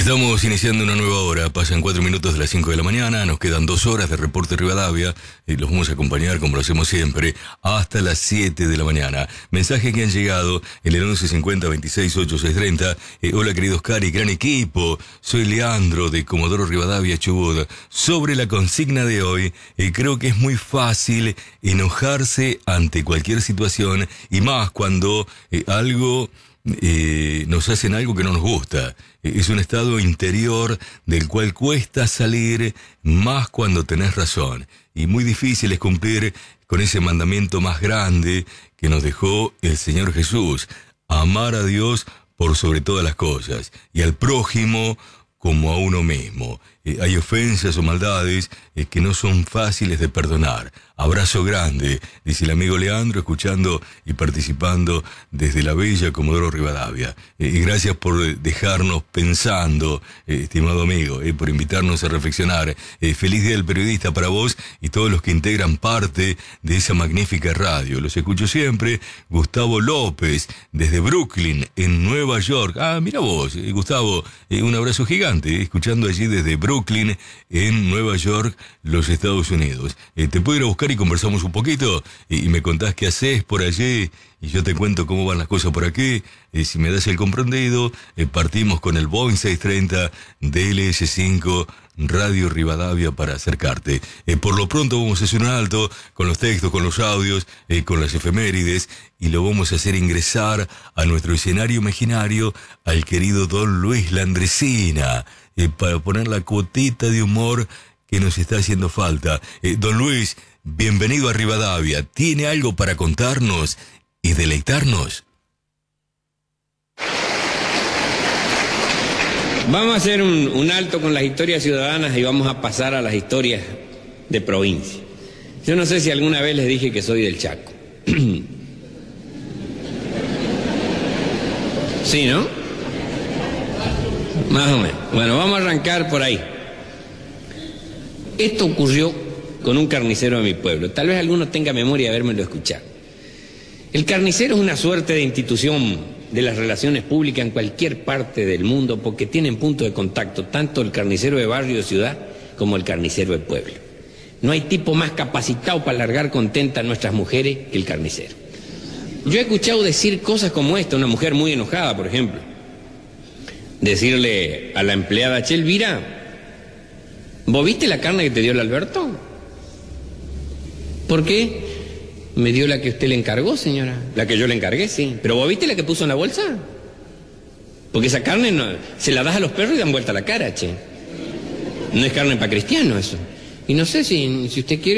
Estamos iniciando una nueva hora, pasan 4 minutos de las 5 de la mañana, nos quedan 2 horas de Reporte Rivadavia y los vamos a acompañar, como lo hacemos siempre, hasta las 7 de la mañana. Mensajes que han llegado en el 1150 26 8630. Hola queridos Cari, gran equipo, soy Leandro de Comodoro Rivadavia, Chubut. Sobre la consigna de hoy, creo que es muy fácil enojarse ante cualquier situación y más cuando nos hacen algo que no nos gusta. Es un estado interior del cual cuesta salir, más cuando tenés razón. Y muy difícil es cumplir con ese mandamiento más grande que nos dejó el Señor Jesús: amar a Dios por sobre todas las cosas y al prójimo como a uno mismo. Hay ofensas o maldades que no son fáciles de perdonar. Abrazo grande, dice el amigo Leandro, escuchando y participando desde la bella Comodoro Rivadavia. Y gracias por dejarnos pensando, estimado amigo, por invitarnos a reflexionar. Feliz Día del Periodista para vos y todos los que integran parte de esa magnífica radio. Los escucho siempre. Gustavo López, desde Brooklyn, en Nueva York. Ah, mira vos, Gustavo, un abrazo gigante, escuchando allí desde Brooklyn, en Nueva York, los Estados Unidos. Te puedo ir a buscar y conversamos un poquito y me contás qué haces por allí y yo te cuento cómo van las cosas por aquí. Si me das el comprendido, partimos con el Boeing 630 DLS5 Radio Rivadavia para acercarte. Por lo pronto vamos a hacer un alto con los textos, con los audios, con las efemérides, y lo vamos a hacer ingresar a nuestro escenario imaginario al querido Don Luis Landresina, para poner la cuotita de humor que nos está haciendo falta. Don Luis, bienvenido a Rivadavia. ¿Tiene algo para contarnos y deleitarnos? Vamos a hacer un alto con las historias ciudadanas y vamos a pasar a las historias de provincia. Yo no sé si alguna vez les dije que soy del Chaco. Sí, ¿no? Más o menos. Bueno, vamos a arrancar por ahí. Esto ocurrió con un carnicero de mi pueblo. Tal vez alguno tenga memoria de habérmelo escuchado. El carnicero es una suerte de institución de las relaciones públicas en cualquier parte del mundo, porque tienen punto de contacto tanto el carnicero de barrio o ciudad como el carnicero de pueblo. No hay tipo más capacitado para largar contenta a nuestras mujeres que el carnicero. Yo he escuchado decir cosas como esta, una mujer muy enojada, por ejemplo, decirle a la empleada: che, Elvira, ¿vos viste la carne que te dio el Alberto? ¿Por qué? Me dio la que usted le encargó, señora. La que yo le encargué, sí. ¿Pero vos viste la que puso en la bolsa? Porque esa carne no, se la das a los perros y dan vuelta la cara, che. No es carne para cristiano eso. Y no sé si usted quiere...